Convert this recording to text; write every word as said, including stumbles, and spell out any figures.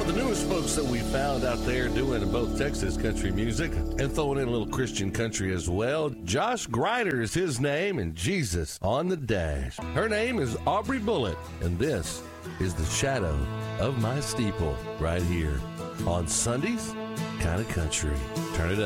of the newest folks that we found out there doing both Texas country music and throwing in a little Christian country as well. Josh Grider is his name, and Jesus on the dash. Her name is Aubrey Bullitt, and this is The Shadow of My Steeple right here on Sunday's Kind of Country. Turn it up.